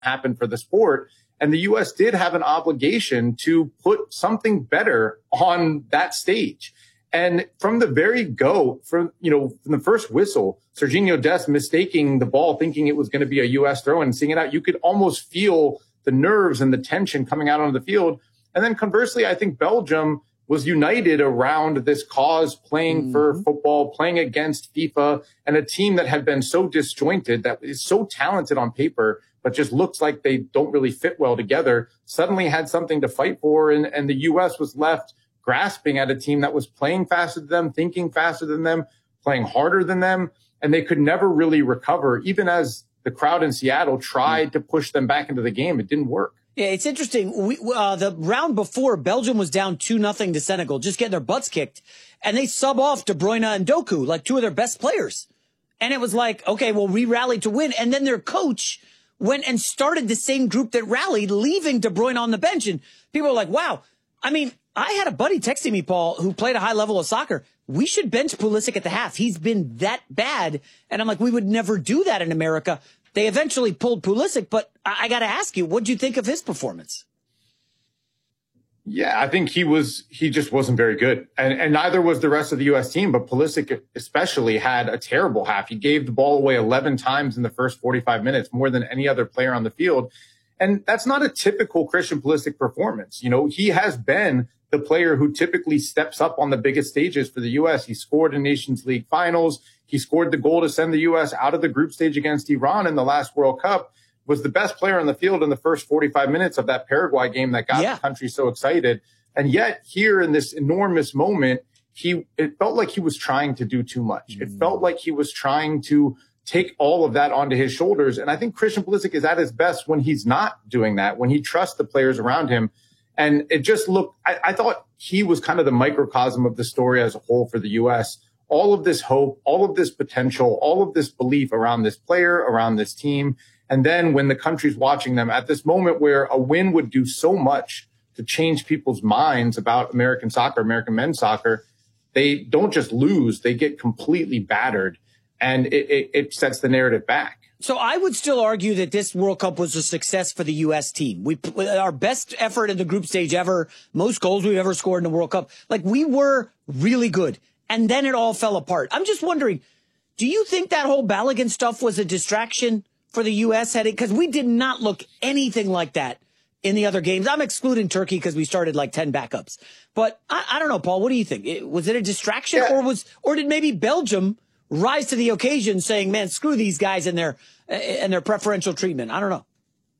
happen for the sport. And the U.S. did have an obligation to put something better on that stage. And from the very from the first whistle, Sergiño Dest mistaking the ball, thinking it was going to be a U.S. throw and seeing it out, you could almost feel the nerves and the tension coming out onto the field. And then conversely, I think Belgium was united around this cause, playing for football, playing against FIFA, and a team that had been so disjointed, that is so talented on paper, but just looks like they don't really fit well together, suddenly had something to fight for. And the U.S. was left grasping at a team that was playing faster than them, thinking faster than them, playing harder than them, and they could never really recover. Even as the crowd in Seattle tried to push them back into the game, it didn't work. Yeah, it's interesting. The round before, Belgium was down 2-0 to Senegal, just getting their butts kicked. And they sub off De Bruyne and Doku, like two of their best players. And it was like, okay, well, we rallied to win. And then their coach went and started the same group that rallied, leaving De Bruyne on the bench. And people were like, wow. I mean, I had a buddy texting me, Paul, who played a high level of soccer. We should bench Pulisic at the half. He's been that bad. And I'm like, we would never do that in America. They eventually pulled Pulisic, but I got to ask you, what do you think of his performance? Yeah, I think he just wasn't very good. And neither was the rest of the U.S. team, but Pulisic especially had a terrible half. He gave the ball away 11 times in the first 45 minutes, more than any other player on the field. And that's not a typical Christian Pulisic performance. You know, he has been the player who typically steps up on the biggest stages for the U.S. He scored in Nations League finals. He scored the goal to send the U.S. out of the group stage against Iran in the last World Cup, was the best player on the field in the first 45 minutes of that Paraguay game that got the country so excited. And yet here in this enormous moment, it felt like he was trying to do too much. It felt like he was trying to take all of that onto his shoulders. And I think Christian Pulisic is at his best when he's not doing that, when he trusts the players around him. And it just looked, I thought he was kind of the microcosm of the story as a whole for the U.S. All of this hope, all of this potential, all of this belief around this player, around this team. And then when the country's watching them at this moment where a win would do so much to change people's minds about American soccer, American men's soccer, they don't just lose, they get completely battered. And it sets the narrative back. So I would still argue that this World Cup was a success for the U.S. team. Our best effort in the group stage ever, most goals we've ever scored in the World Cup. Like, we were really good. And then it all fell apart. I'm just wondering, do you think that whole Balogun stuff was a distraction for the U.S. heading? Because we did not look anything like that in the other games. I'm excluding Turkey because we started like 10 backups. But I don't know, Paul, what do you think? Was it a distraction, or did maybe Belgium rise to the occasion saying, man, screw these guys and their preferential treatment? I don't know.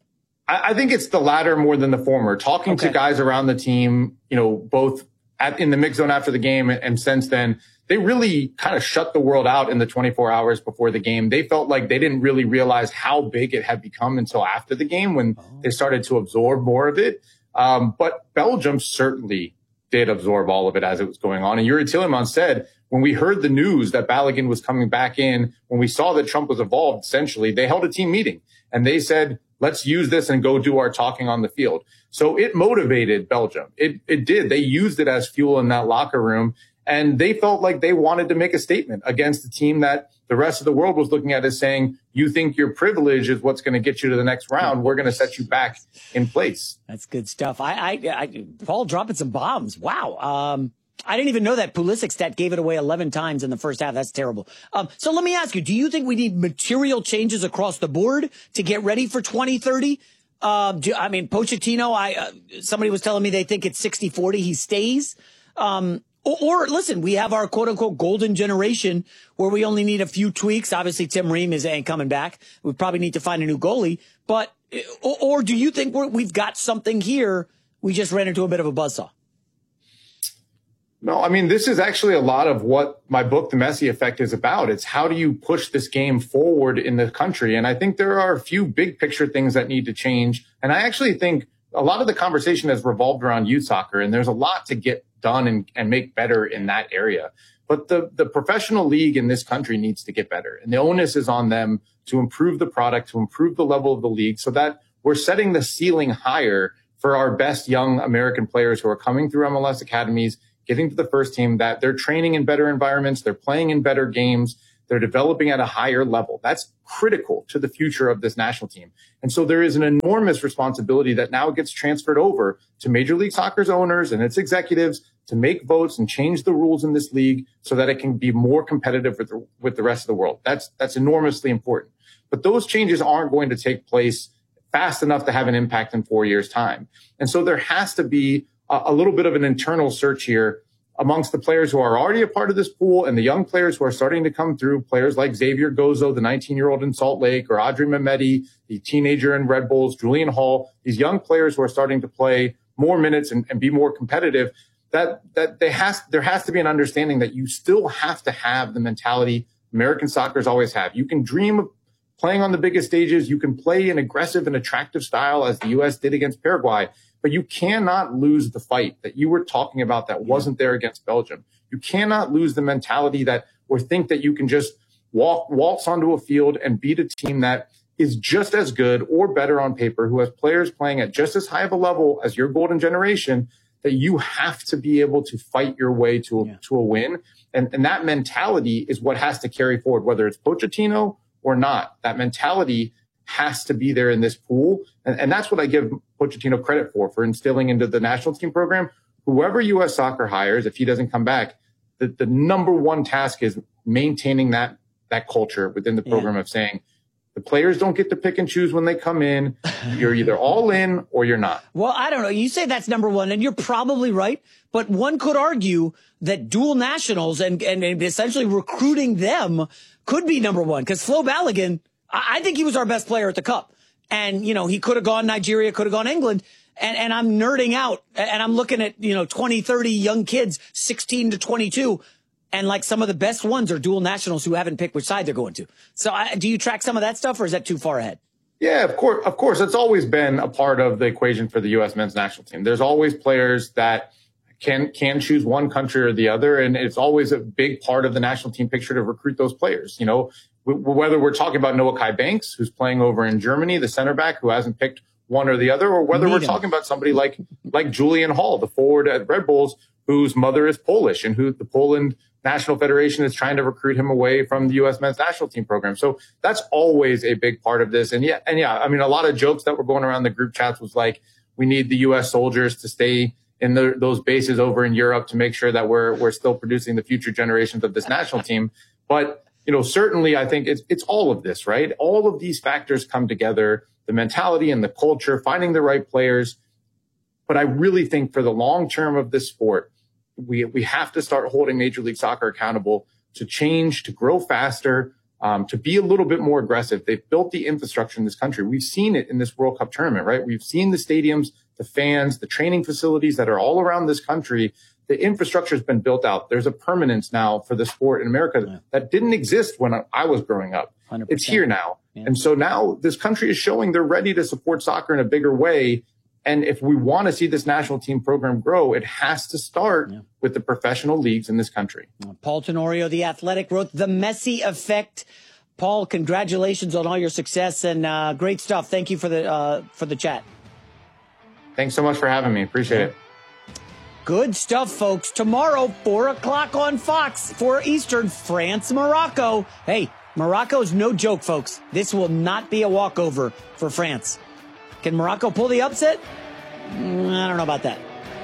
I think it's the latter more than the former. Talking to guys around the team, you know, both in the mix zone after the game and since then, they really kind of shut the world out in the 24 hours before the game. They felt like they didn't really realize how big it had become until after the game when they started to absorb more of it. But Belgium certainly did absorb all of it as it was going on. And Yuri Tielemans said, when we heard the news that Balogun was coming back in, when we saw that Trump was involved, essentially, they held a team meeting and they said, let's use this and go do our talking on the field. So it motivated Belgium. It did. They used it as fuel in that locker room. And they felt like they wanted to make a statement against the team that the rest of the world was looking at as saying, you think your privilege is what's going to get you to the next round. We're going to set you back in place. That's good stuff. Paul dropping some bombs. Wow. I didn't even know that Pulisic stat gave it away 11 times in the first half. That's terrible. So let me ask you, do you think we need material changes across the board to get ready for 2030? I mean, Pochettino, somebody was telling me they think it's 60-40. He stays. Or listen, we have our quote unquote golden generation where we only need a few tweaks. Obviously, Tim Ream ain't coming back. We probably need to find a new goalie. But, or do you think we've got something here? We just ran into a bit of a buzzsaw. No, I mean, this is actually a lot of what my book, The Messi Effect, is about. It's how do you push this game forward in the country? And I think there are a few big picture things that need to change. And I actually think a lot of the conversation has revolved around youth soccer, and there's a lot to get done and make better in that area. But the professional league in this country needs to get better. And the onus is on them to improve the product, to improve the level of the league so that we're setting the ceiling higher for our best young American players who are coming through MLS academies, getting to the first team, that they're training in better environments, they're playing in better games, They're developing at a higher level. That's critical to the future of this national team. And so there is an enormous responsibility that now gets transferred over to Major League Soccer's owners and its executives to make votes and change the rules in this league so that it can be more competitive with the rest of the world. That's enormously important. But those changes aren't going to take place fast enough to have an impact in 4 years' time. And so there has to be a little bit of an internal search here amongst the players who are already a part of this pool and the young players who are starting to come through, players like Xavier Gozo, the 19-year-old in Salt Lake, or Adri Mehmedi, the teenager in Red Bulls, Julian Hall, these young players who are starting to play more minutes and be more competitive, that there has to be an understanding that you still have to have the mentality American soccer's always have. You can dream of playing on the biggest stages. You can play an aggressive and attractive style as the U.S. did against Paraguay, but you cannot lose the fight that you were talking about that wasn't there against Belgium. You cannot lose the mentality that or think that you can just waltz onto a field and beat a team that is just as good or better on paper, who has players playing at just as high of a level as your golden generation, that you have to be able to fight your way to a win. And that mentality is what has to carry forward, whether it's Pochettino or not. That mentality has to be there in this pool. And that's what I give Pochettino credit for instilling into the national team program. Whoever U.S. Soccer hires, if he doesn't come back, the number one task is maintaining that culture within the program of saying, the players don't get to pick and choose when they come in. You're either all in or you're not. Well, I don't know. You say that's number one, and you're probably right. But one could argue that dual nationals and essentially recruiting them could be number one. Because Flo Balogun, I think he was our best player at the Cup. And, you know, he could have gone Nigeria, could have gone England. And I'm nerding out. And I'm looking at, 20, 30 young kids, 16 to 22. And like some of the best ones are dual nationals who haven't picked which side they're going to. So do you track some of that stuff, or is that too far ahead? Yeah, of course. It's always been a part of the equation for the U.S. men's national team. There's always players that can choose one country or the other. And it's always a big part of the national team picture to recruit those players. You know, whether we're talking about Noah Kai Banks, who's playing over in Germany, the center back who hasn't picked one or the other, or whether we're talking about somebody like Julian Hall, the forward at Red Bulls, whose mother is Polish and who the Poland National Federation is trying to recruit him away from the U.S. men's national team program. So that's always a big part of this. And yeah, I mean, a lot of jokes that were going around the group chats was like, we need the U.S. soldiers to stay in those bases over in Europe to make sure that we're still producing the future generations of this national team. But, certainly I think it's all of this, right? All of these factors come together, the mentality and the culture, finding the right players. But I really think for the long term of this sport, we have to start holding Major League Soccer accountable to change, to grow faster, to be a little bit more aggressive. They've built the infrastructure in this country. We've seen it in this World Cup tournament, right? We've seen the stadiums, the fans, the training facilities that are all around this country. The infrastructure has been built out. There's a permanence now for the sport in America that didn't exist when I was growing up. 100%. It's here now. Yeah. And so now this country is showing they're ready to support soccer in a bigger way. And if we want to see this national team program grow, it has to start with the professional leagues in this country. Paul Tenorio, The Athletic, wrote The Messi Effect. Paul, congratulations on all your success and great stuff. Thank you for the chat. Thanks so much for having me. Appreciate it. Good stuff, folks. Tomorrow, 4 o'clock on Fox, 4 Eastern, France, Morocco. Hey, Morocco's no joke, folks. This will not be a walkover for France. Can Morocco pull the upset? I don't know about that.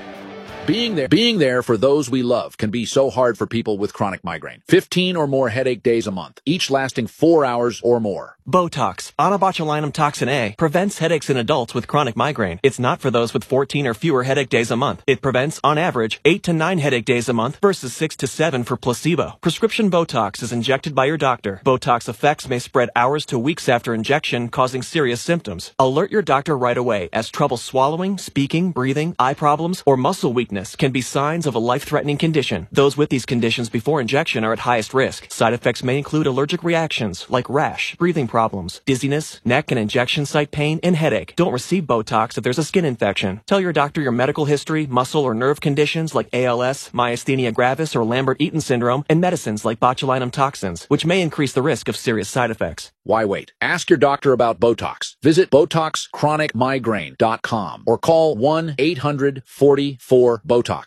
Being there for those we love can be so hard for people with chronic migraine. 15 or more headache days a month, each lasting 4 hours or more. Botox, onabotulinum toxin A, prevents headaches in adults with chronic migraine. It's not for those with 14 or fewer headache days a month. It prevents, on average, 8 to 9 headache days a month versus 6 to 7 for placebo. Prescription Botox is injected by your doctor. Botox effects may spread hours to weeks after injection, causing serious symptoms. Alert your doctor right away, as trouble swallowing, speaking, breathing, eye problems, or muscle weakness can be signs of a life-threatening condition. Those with these conditions before injection are at highest risk. Side effects may include allergic reactions like rash, breathing problems, dizziness, neck and injection site pain, and headache. Don't receive Botox if there's a skin infection. Tell your doctor your medical history, muscle or nerve conditions like ALS, myasthenia gravis, or Lambert-Eaton syndrome, and medicines like botulinum toxins, which may increase the risk of serious side effects. Why wait? Ask your doctor about Botox. Visit BotoxChronicMigraine.com or call 1-800-44-BOTOX.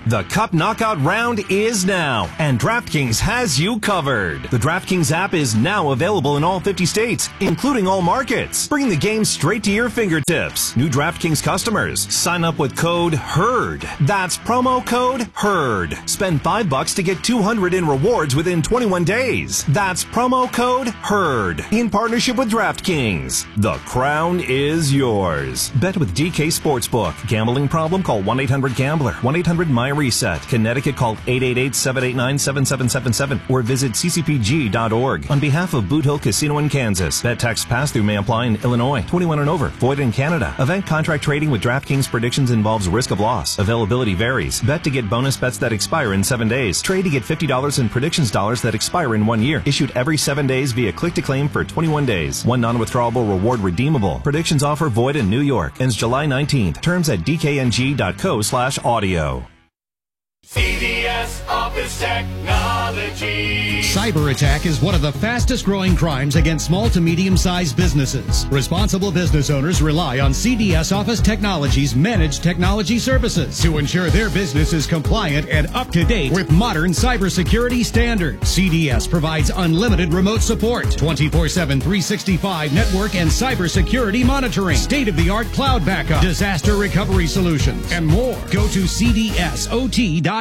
The Cup Knockout round is now, and DraftKings has you covered. The DraftKings app is now available in all 50 states, including all markets. Bring the game straight to your fingertips. New DraftKings customers, sign up with code HERD. That's promo code HERD. Spend $5 to get $200 in rewards within 21 days. That's promo code HERD. In partnership with DraftKings. The crown is yours. Bet with DK Sportsbook. Gambling problem? Call 1-800-GAMBLER. 1-800-MY-RESET. Connecticut, call 888-789-7777 or visit ccpg.org. On behalf of Boot Hill Casino in Kansas, bet tax pass-through may apply in Illinois. 21 and over. Void in Canada. Event contract trading with DraftKings predictions involves risk of loss. Availability varies. Bet to get bonus bets that expire in 7 days. Trade to get $50 in predictions dollars that expire in 1 year. Issued every 7 days via click-to-claim for 21 days. One non-withdrawable reward redeemable. Predictions offer void in New York. Ends July 19th. Terms at dkng.co/audio. CDS Office Technology. Cyber attack is one of the fastest growing crimes against small to medium-sized businesses. Responsible business owners rely on CDS Office Technology's managed technology services to ensure their business is compliant and up to date with modern cybersecurity standards. CDS provides unlimited remote support, 24/7, 365 network and cybersecurity monitoring, state-of-the-art cloud backup, disaster recovery solutions, and more. Go to cdsot.com.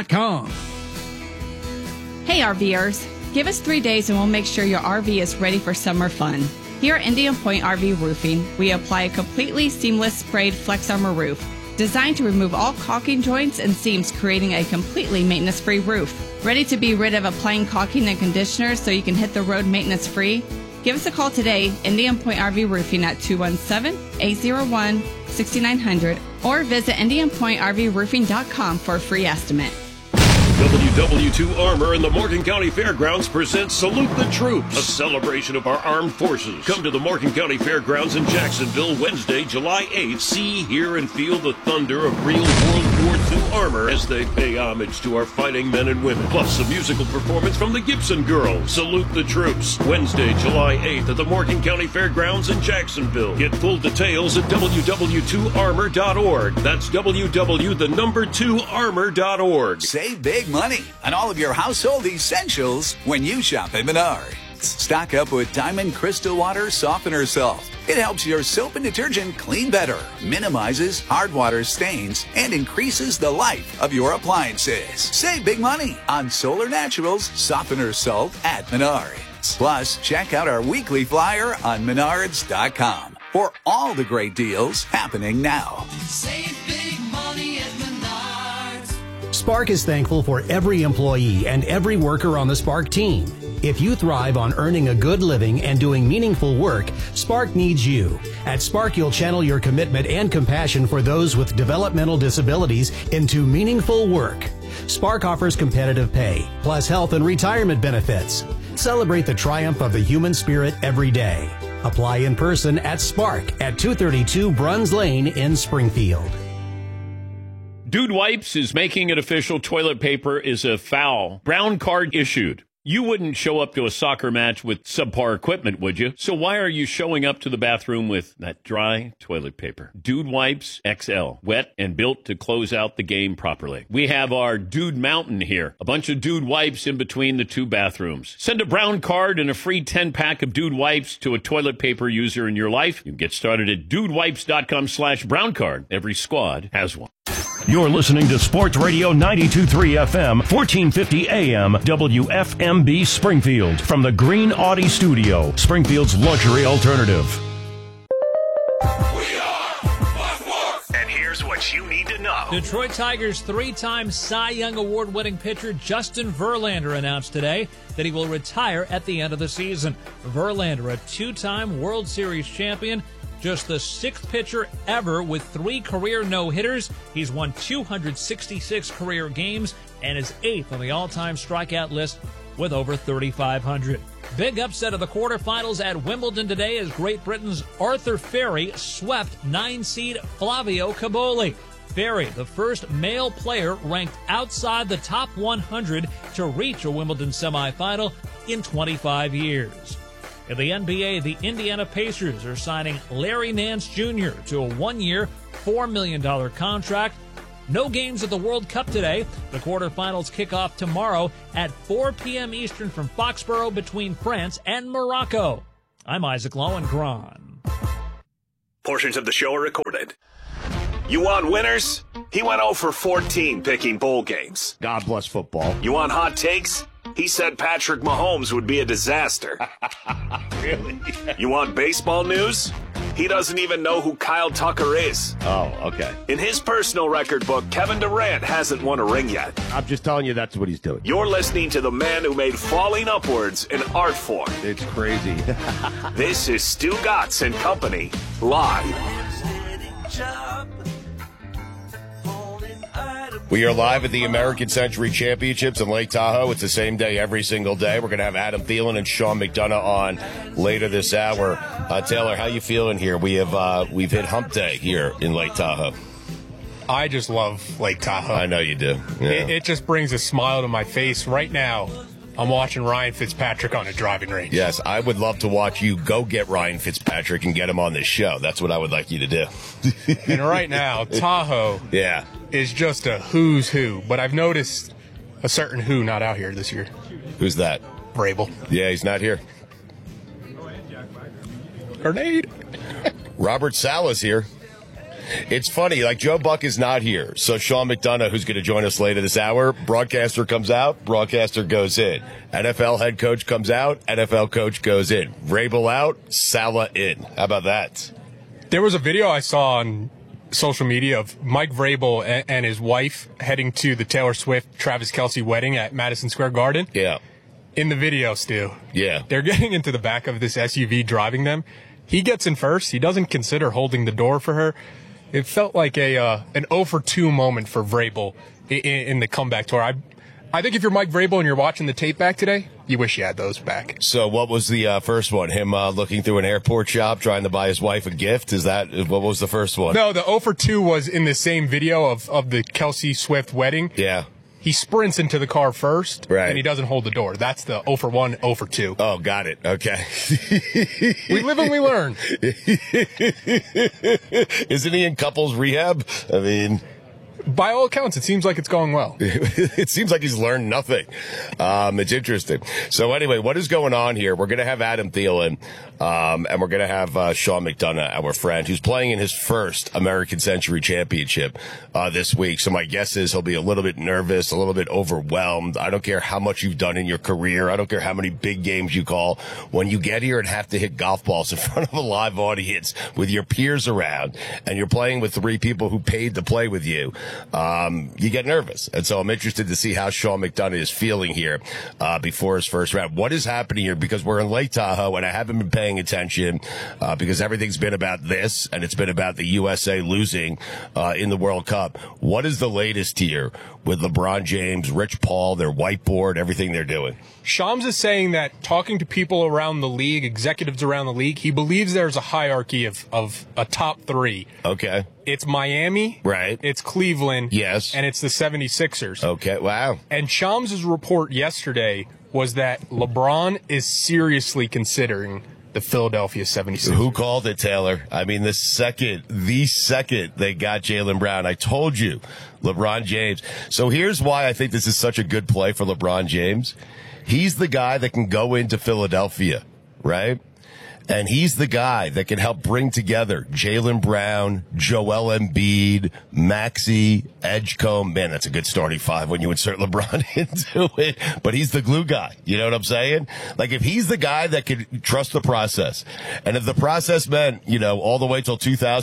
Hey RVers, give us 3 days and we'll make sure your RV is ready for summer fun. Here at Indian Point RV Roofing, we apply a completely seamless sprayed Flex Armor roof, designed to remove all caulking joints and seams, creating a completely maintenance-free roof. Ready to be rid of applying caulking and conditioner so you can hit the road maintenance-free? Give us a call today, Indian Point RV Roofing at 217-801-6900, or visit IndianPointRVRoofing.com for a free estimate. WW2 Armor and the Morgan County Fairgrounds presents Salute the Troops, a celebration of our armed forces. Come to the Morgan County Fairgrounds in Jacksonville Wednesday, July 8th. See, hear, and feel the thunder of real World War II armor as they pay homage to our fighting men and women. Plus a musical performance from the Gibson Girls. Salute the Troops, Wednesday, July 8th at the Morgan County Fairgrounds in Jacksonville. Get full details at www2armor.org. That's www2armor.org. Save big money on all of your household essentials when you shop at Menards. Stock up with Diamond Crystal Water Softener Salt. It helps your soap and detergent clean better, minimizes hard water stains, and increases the life of your appliances. Save big money on Solar Naturals Softener Salt at Menards. Plus, check out our weekly flyer on Menards.com for all the great deals happening now. Save big money at Menards. Spark is thankful for every employee and every worker on the Spark team. If you thrive on earning a good living and doing meaningful work, Spark needs you. At Spark, you'll channel your commitment and compassion for those with developmental disabilities into meaningful work. Spark offers competitive pay, plus health and retirement benefits. Celebrate the triumph of the human spirit every day. Apply in person at Spark at 232 Bruns Lane in Springfield. Dude Wipes is making it official. Toilet paper is a foul. Brown card issued. You wouldn't show up to a soccer match with subpar equipment, would you? So why are you showing up to the bathroom with that dry toilet paper? Dude Wipes XL, wet and built to close out the game properly. We have our Dude Mountain here, a bunch of Dude Wipes in between the two bathrooms. Send a brown card and a free 10-pack of Dude Wipes to a toilet paper user in your life. You can get started at dudewipes.com/brown card. Every squad has one. You're listening to Sports Radio 92.3 FM, 1450 AM, WFMB Springfield. From the Green Audi Studio, Springfield's luxury alternative. And here's what you need to know. Detroit Tigers three-time Cy Young Award-winning pitcher Justin Verlander announced today that he will retire at the end of the season. Verlander, a two-time World Series champion, just the sixth pitcher ever with 3 career no-hitters. He's won 266 career games and is 8th on the all-time strikeout list with over 3,500. Big upset of the quarterfinals at Wimbledon today as Great Britain's Arthur Ferry swept 9-seed Flavio Caboli. Ferry, the first male player ranked outside the top 100 to reach a Wimbledon semifinal in 25 years. In the NBA, the Indiana Pacers are signing Larry Nance Jr. to a 1-year, $4 million contract. No games at the World Cup today. The quarterfinals kick off tomorrow at 4 p.m. Eastern from Foxborough between France and Morocco. I'm Isaac Lowenkron. Portions of the show are recorded. You want winners? He went 0 for 14 picking bowl games. God bless football. You want hot takes? He said Patrick Mahomes would be a disaster. Really? You want baseball news? He doesn't even know who Kyle Tucker is. Oh, okay. In his personal record book, Kevin Durant hasn't won a ring yet. I'm just telling you that's what he's doing. You're listening to the man who made falling upwards an art form. It's crazy. This is Stu Gatz and Company, live. We are live at the American Century Championships in Lake Tahoe. It's the same day every single day. We're going to have Adam Thielen and Sean McDonough on later this hour. Taylor, how you feeling here? We've hit hump day here in Lake Tahoe. I just love Lake Tahoe. I know you do. Yeah. It just brings a smile to my face. Right now, I'm watching Ryan Fitzpatrick on a driving range. Yes, I would love to watch you go get Ryan Fitzpatrick and get him on this show. That's what I would like you to do. And right now, Tahoe is just a who's who. But I've noticed a certain who not out here this year. Who's that? Vrabel. Yeah, he's not here. Grenade. Robert Saleh's here. It's funny, like Joe Buck is not here. So Sean McDonough, who's going to join us later this hour, broadcaster comes out, broadcaster goes in. NFL head coach comes out, NFL coach goes in. Vrabel out, Saleh in. How about that? There was a video I saw on social media of Mike Vrabel and his wife heading to the Taylor Swift, Travis Kelce wedding at Madison Square Garden. Yeah. In the video, Stu. Yeah. They're getting into the back of this SUV driving them. He gets in first. He doesn't consider holding the door for her. It felt like an 0 for 2 moment for Vrabel in the comeback tour. I think if you're Mike Vrabel and you're watching the tape back today, you wish you had those back. So what was the first one? Him looking through an airport shop trying to buy his wife a gift? Is that what was the first one? No, the 0 for 2 was in the same video of the Kelce Swift wedding. Yeah. He sprints into the car first, right, and he doesn't hold the door. That's the 0 for 1, 0 for 2. Oh, got it. Okay. We live and we learn. Isn't he in couples rehab? I mean, by all accounts, it seems like it's going well. It seems like he's learned nothing. It's interesting. So anyway, what is going on here? We're going to have Adam Thielen, and we're going to have Sean McDonough, our friend, who's playing in his first American Century Championship this week. So my guess is he'll be a little bit nervous, a little bit overwhelmed. I don't care how much you've done in your career. I don't care how many big games you call. When you get here and have to hit golf balls in front of a live audience with your peers around, and you're playing with 3 people who paid to play with you, you get nervous. And so I'm interested to see how Sean McDonough is feeling here before his first round. What is happening here? Because we're in Lake Tahoe, and I haven't been paying attention because everything's been about this, and it's been about the USA losing in the World Cup. What is the latest here with LeBron James, Rich Paul, their whiteboard, everything they're doing? Shams is saying that talking to people around the league, executives around the league, he believes there's a hierarchy of a top 3. Okay. It's Miami. Right. It's Cleveland. Yes. And it's the 76ers. Okay. Wow. And Shams' report yesterday was that LeBron is seriously considering the Philadelphia 76ers. Who called it, Taylor? I mean, the second they got Jaylen Brown, I told you, LeBron James. So here's why I think this is such a good play for LeBron James. He's the guy that can go into Philadelphia, right? And he's the guy that can help bring together Jaylen Brown, Joel Embiid, Maxey, Edgecombe. Man, that's a good starting 5 when you insert LeBron into it. But he's the glue guy. You know what I'm saying? Like, if he's the guy that can trust the process, and if the process meant, all the way till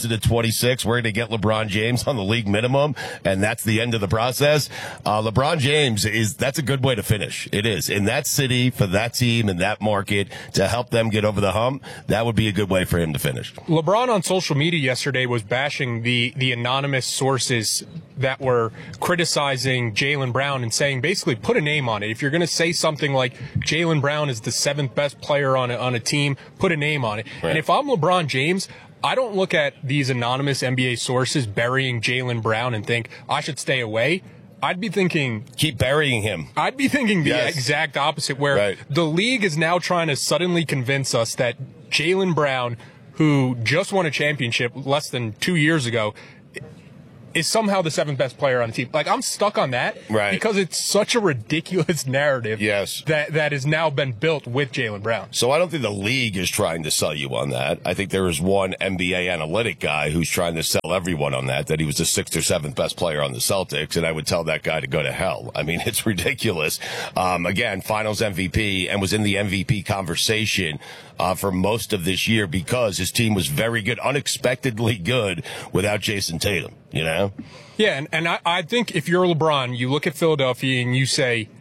2026, we're going to get LeBron James on the league minimum, and that's the end of the process, LeBron James that's a good way to finish. It is. In that city, for that team, in that market, to help them get over the hump, that would be a good way for him to finish. LeBron on social media yesterday was bashing the anonymous sources that were criticizing Jaylen Brown and saying, basically, put a name on it. If you're going to say something like Jaylen Brown is the 7th best player on a team, put a name on it. Right. And if I'm LeBron James, I don't look at these anonymous NBA sources burying Jaylen Brown and think I should stay away. I'd be thinking... keep burying him. I'd be thinking the exact opposite, where the league is now trying to suddenly convince us that Jaylen Brown, who just won a championship less than 2 years ago, is somehow the 7th best player on the team. Like, I'm stuck on that because it's such a ridiculous narrative that has now been built with Jaylen Brown. So I don't think the league is trying to sell you on that. I think there is one NBA analytic guy who's trying to sell everyone on that he was the 6th or 7th best player on the Celtics, and I would tell that guy to go to hell. I mean, it's ridiculous. Again, finals MVP, and was in the MVP conversation for most of this year because his team was very good, unexpectedly good without Jason Tatum, you know? Yeah, and I think if you're LeBron, you look at Philadelphia and you say,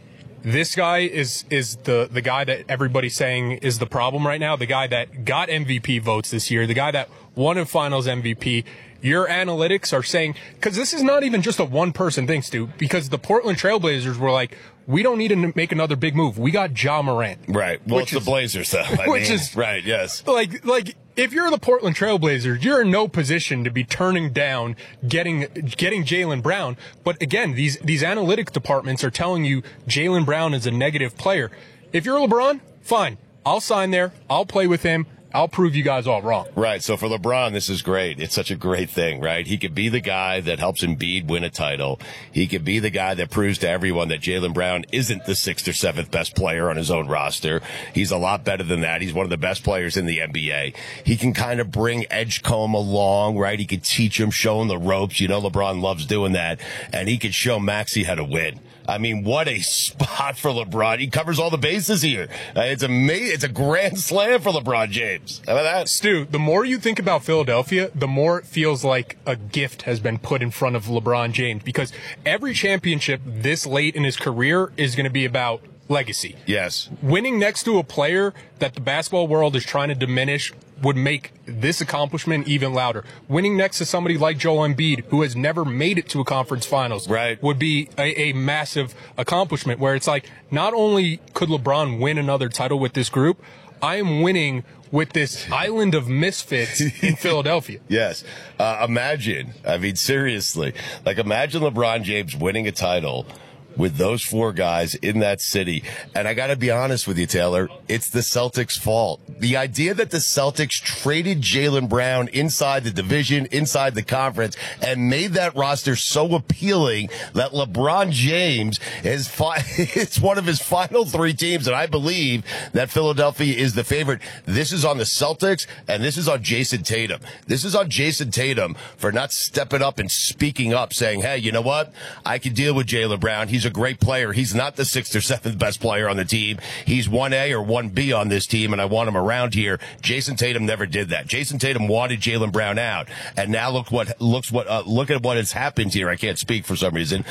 this guy is the guy that everybody's saying is the problem right now, the guy that got MVP votes this year, the guy that won a finals MVP. Your analytics are saying, because this is not even just a one-person thing, Stu, because the Portland Trailblazers were like, we don't need to make another big move. We got Ja Morant. Right. Well, it's the Blazers, though. Right, yes. Like if you're the Portland Trailblazers, you're in no position to be turning down getting Jaylen Brown. But again, these analytics departments are telling you Jaylen Brown is a negative player. If you're LeBron, fine. I'll sign there. I'll play with him. I'll prove you guys all wrong. Right. So for LeBron, this is great. It's such a great thing, right? He could be the guy that helps Embiid win a title. He could be the guy that proves to everyone that Jaylen Brown isn't the 6th or 7th best player on his own roster. He's a lot better than that. He's one of the best players in the NBA. He can kind of bring Edgecombe along, right? He could teach him, show him the ropes. You know, LeBron loves doing that. And he could show Maxey how to win. I mean, what a spot for LeBron. He covers all the bases here. It's amazing. It's a grand slam for LeBron James. How about that? Stu, the more you think about Philadelphia, the more it feels like a gift has been put in front of LeBron James, because every championship this late in his career is going to be about legacy. Yes. Winning next to a player that the basketball world is trying to diminish would make this accomplishment even louder. Winning next to somebody like Joel Embiid, who has never made it to a conference finals, would be a massive accomplishment, where it's like, not only could LeBron win another title with this group, I am winning with this island of misfits in Philadelphia. Yes. Imagine, I mean, seriously, like, imagine LeBron James winning a title with those 4 guys in that city. And I got to be honest with you, Taylor, it's the Celtics' fault. The idea that the Celtics traded Jaylen Brown inside the division, inside the conference, and made that roster so appealing that LeBron James is it's one of his final 3 teams, and I believe that Philadelphia is the favorite. This is on the Celtics, and this is on Jason Tatum. This is on Jason Tatum for not stepping up and speaking up, saying, hey, you know what? I can deal with Jaylen Brown. He's a great player. He's not the 6th or 7th best player on the team. He's 1A or 1B on this team, and I want him around here. Jason Tatum never did that. Jason Tatum wanted Jaylen Brown out, and now look at what has happened here. I can't speak for some reason.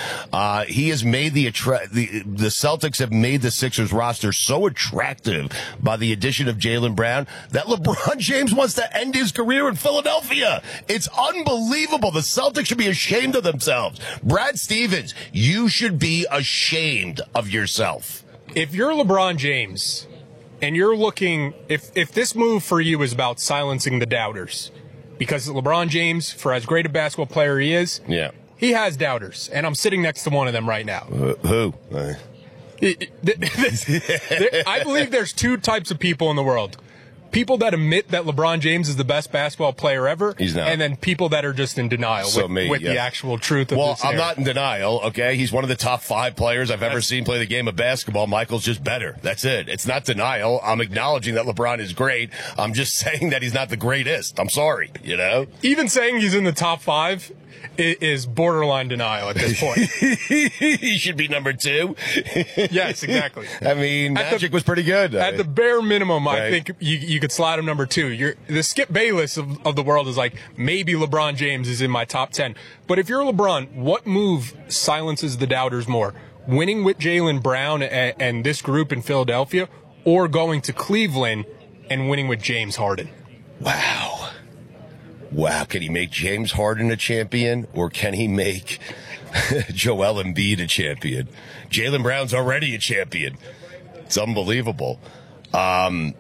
He has made the Celtics have made the Sixers roster so attractive by the addition of Jaylen Brown that LeBron James wants to end his career in Philadelphia. It's unbelievable. The Celtics should be ashamed of themselves. Brad Stevens, you should be ashamed of yourself. If you're LeBron James and you're looking, if this move for you is about silencing the doubters, because LeBron James, for as great a basketball player he is, he has doubters, and I'm sitting next to one of them right now. Who? I believe there's 2 types of people in the world. People that admit that LeBron James is the best basketball player ever, he's not. And then people that are just in denial with the actual truth of this. Well, I'm not in denial, okay? He's one of the top 5 players I've ever seen play the game of basketball. Michael's just better. That's it. It's not denial. I'm acknowledging that LeBron is great. I'm just saying that he's not the greatest. I'm sorry, you know? Even saying he's in the top 5 is borderline denial at this point. He should be number 2. Yes, exactly. I mean, Magic was pretty good. At the bare minimum, I think you could slide him number 2. The Skip Bayless of the world is like, maybe LeBron James is in my top 10. But if you're LeBron, what move silences the doubters more? Winning with Jaylen Brown and this group in Philadelphia, or going to Cleveland and winning with James Harden? Wow, can he make James Harden a champion, or can he make Joel Embiid a champion? Jaylen Brown's already a champion. It's unbelievable. Man,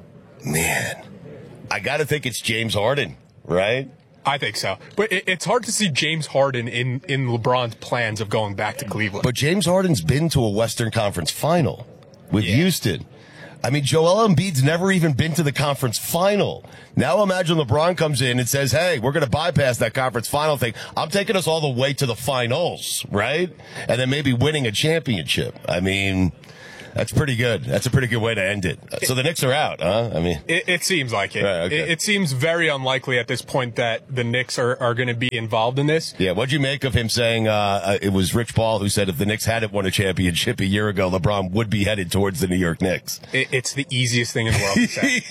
I got to think it's James Harden, right? I think so. But it's hard to see James Harden in LeBron's plans of going back to Cleveland. But James Harden's been to a Western Conference final with Houston. I mean, Joel Embiid's never even been to the conference final. Now imagine LeBron comes in and says, hey, we're going to bypass that conference final thing. I'm taking us all the way to the finals, right? And then maybe winning a championship. I mean, that's pretty good. That's a pretty good way to end it. So the Knicks are out, huh? I mean, it seems like it. Right, okay. It seems very unlikely at this point that the Knicks are going to be involved in this. Yeah, what'd you make of him saying it was Rich Paul who said if the Knicks hadn't won a championship a year ago, LeBron would be headed towards the New York Knicks? It's the easiest thing in the world to say.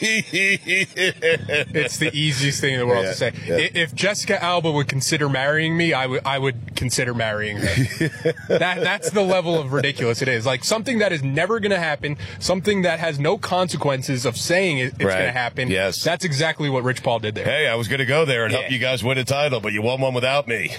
It's the easiest thing in the world to say. Yeah. If Jessica Alba would consider marrying me, I would consider marrying her. That's the level of ridiculous it is. Like something that is never going to happen, something that has no consequences of saying it's going to happen. Yes. That's exactly what Rich Paul did there. Hey, I was going to go there and help you guys win a title, but you won one without me.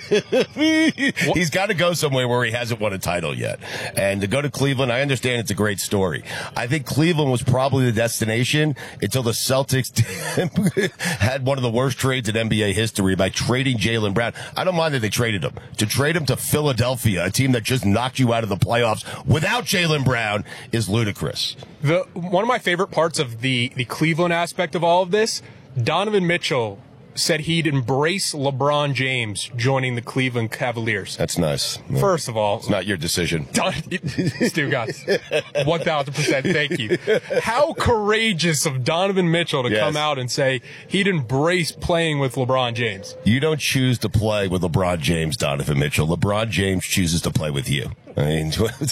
He's got to go somewhere where he hasn't won a title yet. And to go to Cleveland, I understand it's a great story. I think Cleveland was probably the destination until the Celtics had one of the worst trades in NBA history by trading Jaylen Brown. I don't mind that they traded him. To trade him to Philadelphia, a team that just knocked you out of the playoffs without Jaylen Brown, is ludicrous. One of my favorite parts of the Cleveland aspect of all of this, Donovan Mitchell said he'd embrace LeBron James joining the Cleveland Cavaliers. That's nice. First of all, it's not your decision. Stu Gus, 1,000%. Thank you. How courageous of Donovan Mitchell to come out and say he'd embrace playing with LeBron James. You don't choose to play with LeBron James, Donovan Mitchell. LeBron James chooses to play with you. I mean,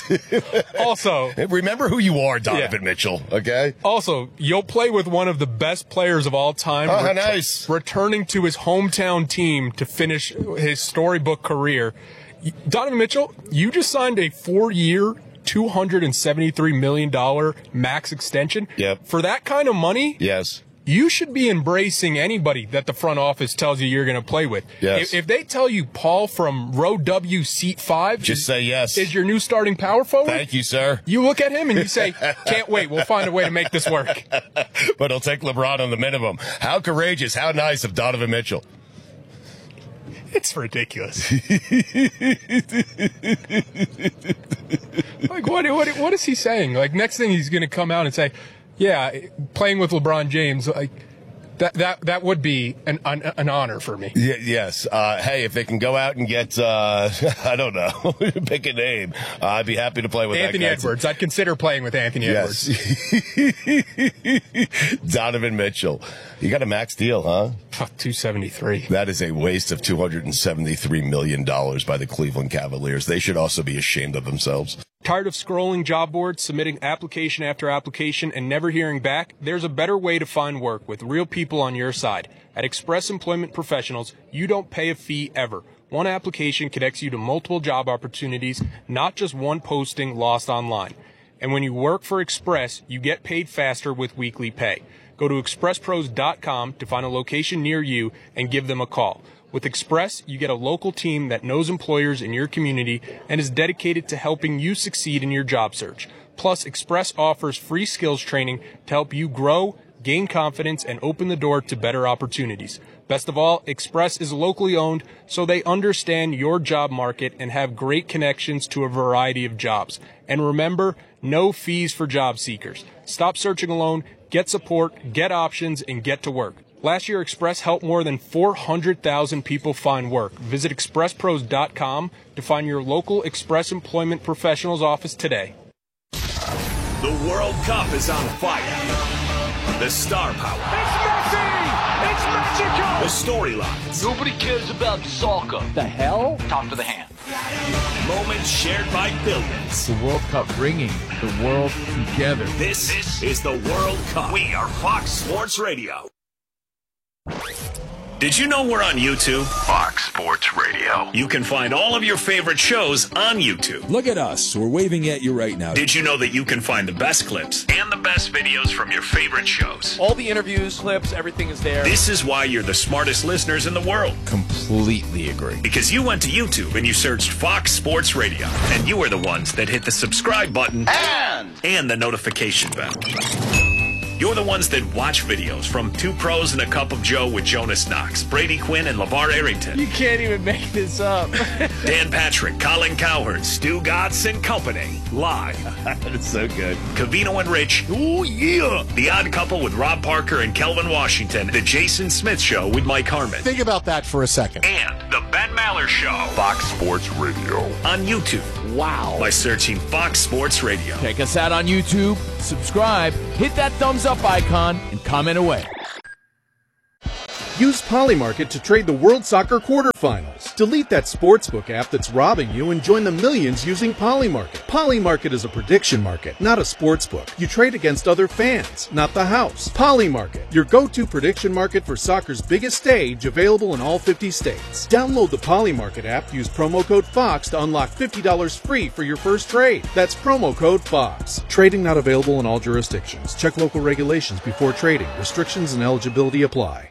also, remember who you are, Donovan Mitchell, okay? Also, you'll play with one of the best players of all time. Oh, nice. Returning to his hometown team to finish his storybook career. Donovan Mitchell, you just signed a 4-year, $273 million max extension. Yep. For that kind of money, yes, you should be embracing anybody that the front office tells you you're going to play with. Yes. If they tell you Paul from row W, seat 5, just say yes. Is your new starting power forward? Thank you, sir. You look at him and you say, can't wait. We'll find a way to make this work. But he'll take LeBron on the minimum. How courageous, how nice of Donovan Mitchell. It's ridiculous. Like, what is he saying? Like, next thing he's going to come out and say, yeah, playing with LeBron James, like that would be an honor for me. Yes. Hey, if they can go out and get, I don't know, pick a name, I'd be happy to play with Anthony Edwards. I'd consider playing with Anthony Edwards. Donovan Mitchell. You got a max deal, huh? 273. That is a waste of $273 million by the Cleveland Cavaliers. They should also be ashamed of themselves. Tired of scrolling job boards, submitting application after application, and never hearing back? There's a better way to find work with real people on your side. At Express Employment Professionals, you don't pay a fee ever. One application connects you to multiple job opportunities, not just one posting lost online. And when you work for Express, you get paid faster with weekly pay. Go to expresspros.com to find a location near you and give them a call. With Express, you get a local team that knows employers in your community and is dedicated to helping you succeed in your job search. Plus, Express offers free skills training to help you grow, gain confidence, and open the door to better opportunities. Best of all, Express is locally owned, so they understand your job market and have great connections to a variety of jobs. And remember, no fees for job seekers. Stop searching alone, get support, get options, and get to work. Last year, Express helped more than 400,000 people find work. Visit expresspros.com to find your local Express Employment Professionals office today. The World Cup is on fire. The star power. It's Messi! It's Mexico! The storylines. Nobody cares about soccer. The hell? Talk to the hand. Moments shared by billions. The World Cup bringing the world together. This is the World Cup. We are Fox Sports Radio. Did you know we're on YouTube? Fox Sports Radio. You can find all of your favorite shows on YouTube. Look at us. We're waving at you right now. Did you know that you can find the best clips and the best videos from your favorite shows? All the interviews, clips, everything is there. This is why you're the smartest listeners in the world. Completely agree. Because you went to YouTube and you searched Fox Sports Radio. And you are the ones that hit the subscribe button and the notification bell. You're the ones that watch videos from Two Pros and a Cup of Joe with Jonas Knox, Brady Quinn, and LeVar Arrington. You can't even make this up. Dan Patrick, Colin Cowherd, Stu Gatz, and company. Live. That's so good. Cavino and Rich. Oh, yeah. The Odd Couple with Rob Parker and Kelvin Washington. The Jason Smith Show with Mike Harmon. Think about that for a second. And The Ben Maller Show. Fox Sports Radio. On YouTube. Wow. By searching Fox Sports Radio. Check us out on YouTube, subscribe, hit that thumbs up icon, and comment away. Use Polymarket to trade the World Soccer quarterfinals. Delete that sportsbook app that's robbing you and join the millions using Polymarket. Polymarket is a prediction market, not a sportsbook. You trade against other fans, not the house. Polymarket, your go-to prediction market for soccer's biggest stage, available in all 50 states. Download the Polymarket app, use promo code FOX to unlock $50 free for your first trade. That's promo code FOX. Trading not available in all jurisdictions. Check local regulations before trading. Restrictions and eligibility apply.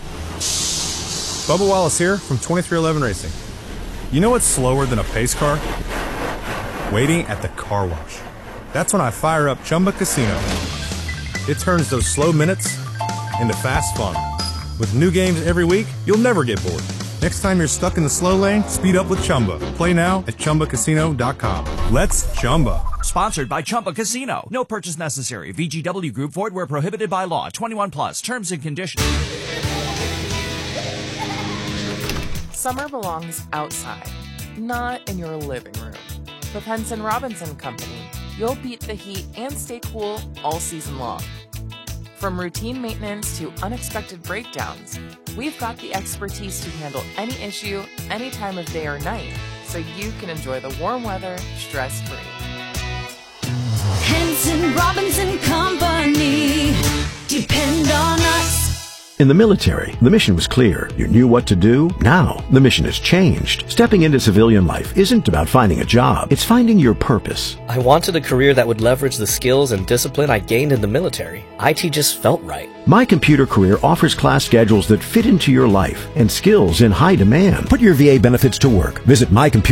Bubba Wallace here from 2311 Racing. You know what's slower than a pace car? Waiting at the car wash. That's when I fire up Chumba Casino. It turns those slow minutes into fast fun. With new games every week, you'll never get bored. Next time you're stuck in the slow lane, speed up with Chumba. Play now at ChumbaCasino.com. Let's Chumba. Sponsored by Chumba Casino. No purchase necessary. VGW Group. Void where prohibited by law. 21 plus. Terms and conditions. Summer belongs outside, not in your living room. With Henson Robinson Company, you'll beat the heat and stay cool all season long. From routine maintenance to unexpected breakdowns, we've got the expertise to handle any issue, any time of day or night, so you can enjoy the warm weather stress-free. Henson Robinson Company. Depend on us. In the military, the mission was clear. You knew what to do. Now, the mission has changed. Stepping into civilian life isn't about finding a job. It's finding your purpose. I wanted a career that would leverage the skills and discipline I gained in the military. IT just felt right. My Computer Career offers class schedules that fit into your life and skills in high demand. Put your VA benefits to work. Visit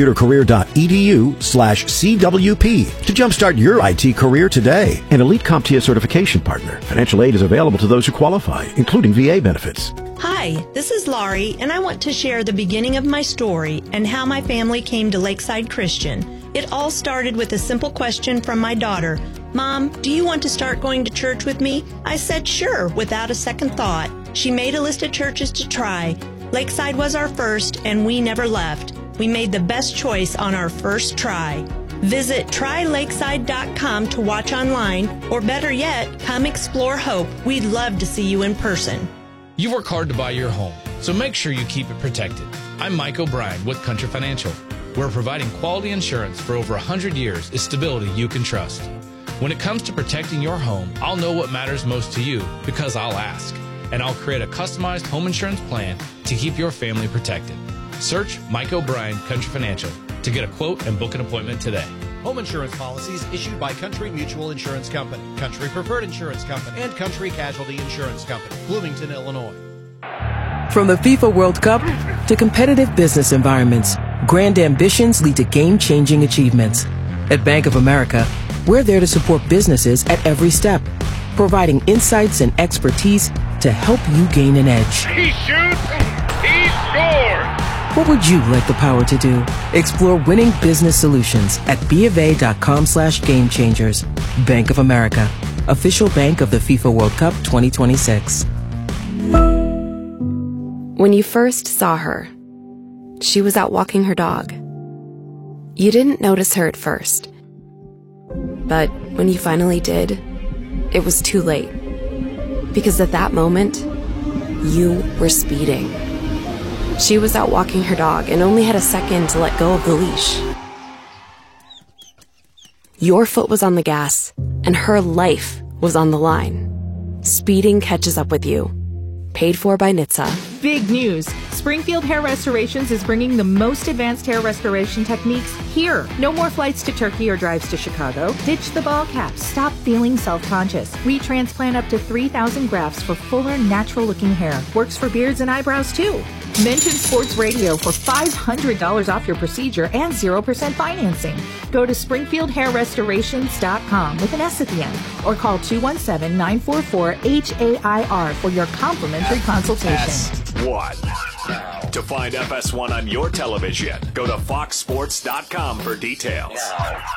mycomputercareer.edu/CWP to jumpstart your IT career today. An Elite CompTIA certification partner. Financial aid is available to those who qualify, including VA benefits. Hi, this is Laurie, and I want to share the beginning of my story and how my family came to Lakeside Christian. It all started with a simple question from my daughter. Mom, do you want to start going to church with me? I said sure, without a second thought. She made a list of churches to try. Lakeside was our first, and we never left. We made the best choice on our first try. Visit trylakeside.com to watch online, or better yet, come explore Hope. We'd love to see you in person. You work hard to buy your home, so make sure you keep it protected. I'm Mike O'Brien with Country Financial. We're providing quality insurance for over 100 years is stability you can trust. When it comes to protecting your home, I'll know what matters most to you because I'll ask. And I'll create a customized home insurance plan to keep your family protected. Search Mike O'Brien Country Financial to get a quote and book an appointment today. Home insurance policies issued by Country Mutual Insurance Company, Country Preferred Insurance Company, and Country Casualty Insurance Company, Bloomington, Illinois. From the FIFA World Cup to competitive business environments, grand ambitions lead to game-changing achievements. At Bank of America, we're there to support businesses at every step, providing insights and expertise to help you gain an edge. He shoots, he scores. What would you like the power to do? Explore winning business solutions at BofA.com/gamechangers. Bank of America, official bank of the FIFA World Cup 2026. When you first saw her, she was out walking her dog. You didn't notice her at first. But when you finally did, it was too late. Because at that moment, you were speeding. She was out walking her dog and only had a second to let go of the leash. Your foot was on the gas, and her life was on the line. Speeding catches up with you. Paid for by NHTSA. Big news! Springfield Hair Restorations is bringing the most advanced hair restoration techniques here. No more flights to Turkey or drives to Chicago. Ditch the ball caps. Stop feeling self-conscious. We transplant up to 3,000 grafts for fuller, natural-looking hair. Works for beards and eyebrows, too. Mention Sports Radio for $500 off your procedure and 0% financing. Go to SpringfieldHairRestorations.com with an S at the end, or call 217-944-HAIR for your complimentary consultation. FS1. To find FS1 on your television, go to foxsports.com for details.